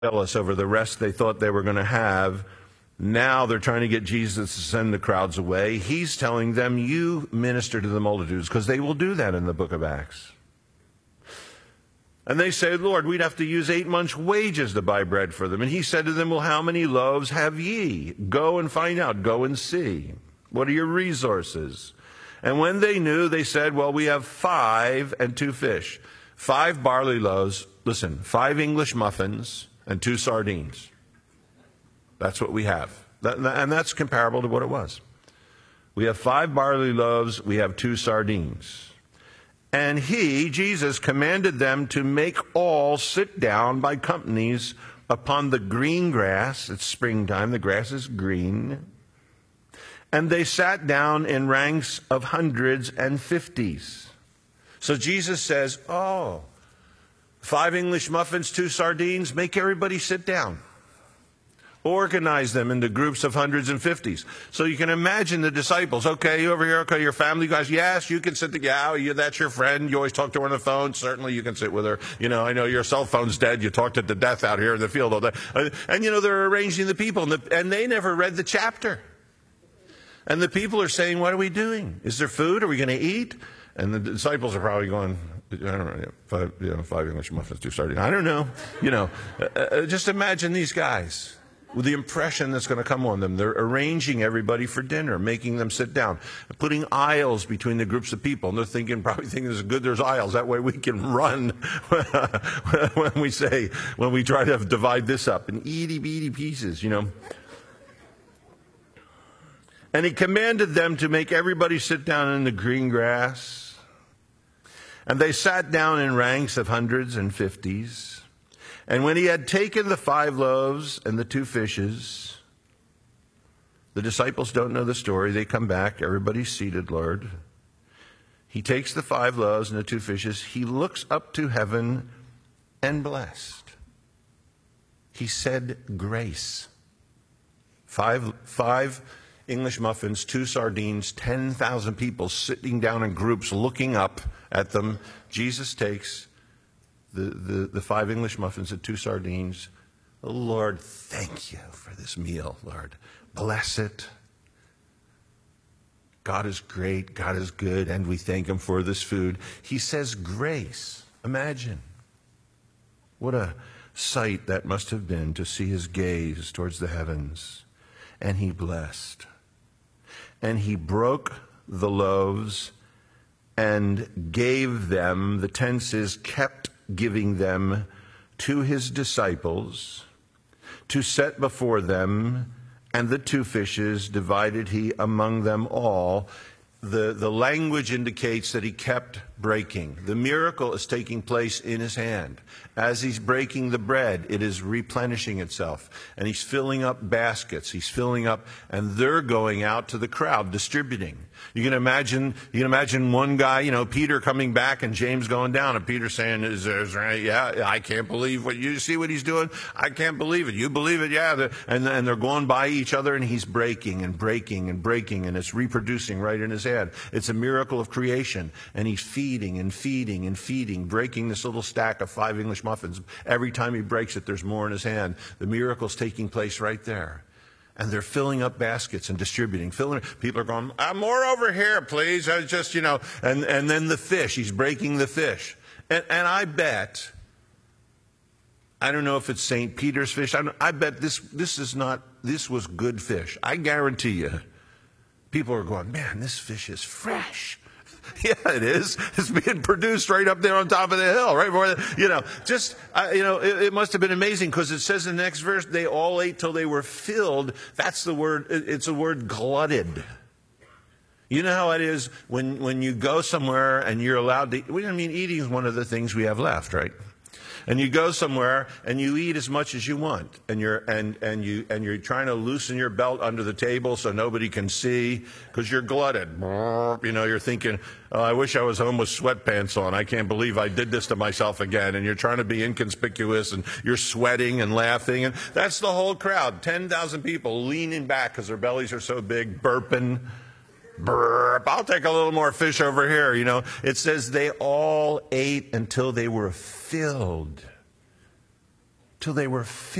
jealous over the rest they thought they were going to have. Now they're trying to get Jesus to send the crowds away. He's telling them, you minister to the multitudes, because they will do that in the book of Acts. And they say, Lord, we'd have to use 8 months' wages to buy bread for them. And he said to them, well, how many loaves have ye? Go and find out. Go and see. What are your resources? And when they knew, they said, well, we have 5 and 2 fish. 5 barley loaves, listen, 5 English muffins and 2 sardines. That's what we have. And that's comparable to what it was. We have 5 barley loaves, we have 2 sardines. And he, Jesus, commanded them to make all sit down by companies upon the green grass. It's springtime, the grass is green. And they sat down in ranks of hundreds and fifties. So Jesus says, 5 English muffins, 2 sardines, make everybody sit down. Organize them into groups of hundreds and fifties. So you can imagine the disciples. Okay, you over here, okay, your family guys, yes, you can sit together. Yeah, that's your friend. You always talk to her on the phone. Certainly you can sit with her. You know, I know your cell phone's dead. You talked it to death out here in the field all day. And you know, they're arranging the people, and they never read the chapter. And the people are saying, what are we doing? Is there food? Are we going to eat? And the disciples are probably going, I don't know, 5 English muffins, 2 sardines. I don't know. Just imagine these guys with the impression that's going to come on them. They're arranging everybody for dinner, making them sit down, putting aisles between the groups of people. And they're probably thinking it's good there's aisles. That way we can run when we try to divide this up in itty-bitty pieces, And he commanded them to make everybody sit down in the green grass. And they sat down in ranks of hundreds and fifties. And when he had taken the 5 loaves and the 2 fishes, the disciples don't know the story. They come back. Everybody's seated, Lord. He takes the 5 loaves and the 2 fishes. He looks up to heaven and blessed. He said grace. 5 English muffins, 2 sardines, 10,000 people sitting down in groups looking up at them. Jesus takes the 5 English muffins and 2 sardines. Oh, Lord, thank you for this meal, Lord. Bless it. God is great, God is good, and we thank him for this food. He says grace. Imagine. What a sight that must have been to see his gaze towards the heavens. And he blessed. And he broke the loaves and gave them, the tense is kept giving them to his disciples to set before them, and the 2 fishes divided he among them all. The language indicates that he kept breaking. The miracle is taking place in his hand. As he's breaking the bread, it is replenishing itself. And he's filling up baskets. He's filling up, and they're going out to the crowd, distributing. You can imagine one guy, Peter coming back and James going down, and Peter saying, yeah, I can't believe what you see what he's doing. I can't believe it. You believe it? Yeah. And they're going by each other, and he's breaking and breaking and breaking, and it's reproducing right in his hand. It's a miracle of creation. And he's feeding and feeding and feeding, breaking this little stack of 5 English muffins. Every time he breaks it, there's more in his hand. The miracle's taking place right there. And they're filling up baskets and distributing. People are going, more over here, please. And then the fish, he's breaking the fish. And I bet, I don't know if it's St. Peter's fish. I bet this was good fish. I guarantee you. People are going, man, this fish is fresh. Yeah, it is. It's being produced right up there on top of the hill, right? It must have been amazing, because it says in the next verse, they all ate till they were filled. That's the word. It's a word, glutted. You know how it is when you go somewhere and you're allowed to eat. Eating is one of the things we have left, right? And you go somewhere and you eat as much as you want, and you're trying to loosen your belt under the table so nobody can see, because you're glutted. You're thinking, oh, I wish I was home with sweatpants on. I can't believe I did this to myself again. And you're trying to be inconspicuous, and you're sweating and laughing, and that's the whole crowd. 10,000 people leaning back because their bellies are so big, burping. Burp, I'll take a little more fish over here, It says they all ate until they were filled. till they were